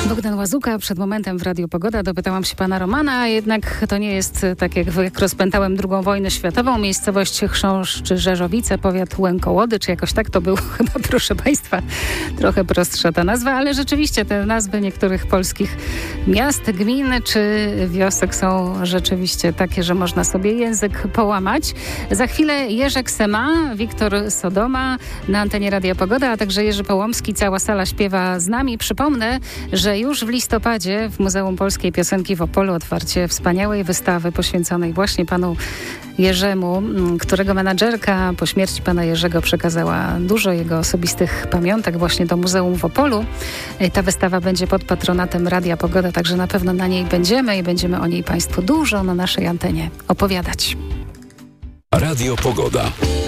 Bogdan Łazuka, przed momentem w Radiu Pogoda dopytałam się pana Romana, a jednak to nie jest tak jak rozpętałem II wojnę światową. Miejscowość Chrząszcz czy Rzeżowice, powiat Łękołody, czy jakoś tak to było chyba, proszę państwa, trochę prostsza ta nazwa, ale rzeczywiście te nazwy niektórych polskich miast, gmin czy wiosek są rzeczywiście takie, że można sobie język połamać. Za chwilę Jerzek Sema, Wiktor Sodoma na antenie Radia Pogoda, a także Jerzy Połomski, cała sala śpiewa z nami. Przypomnę, że już w listopadzie w Muzeum Polskiej Piosenki w Opolu otwarcie wspaniałej wystawy poświęconej właśnie panu Jerzemu, którego menadżerka po śmierci pana Jerzego przekazała dużo jego osobistych pamiątek właśnie do Muzeum w Opolu. Ta wystawa będzie pod patronatem Radia Pogoda, także na pewno na niej będziemy i będziemy o niej państwu dużo na naszej antenie opowiadać. Radio Pogoda.